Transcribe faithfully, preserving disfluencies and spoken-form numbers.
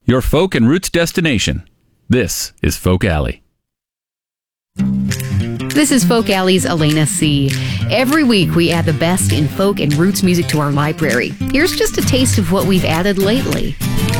your folk and roots destination. This is Folk Alley. This is Folk Alley's Elena C. Every week we add the best in folk and roots music to our library. Here's just a taste of what we've added lately.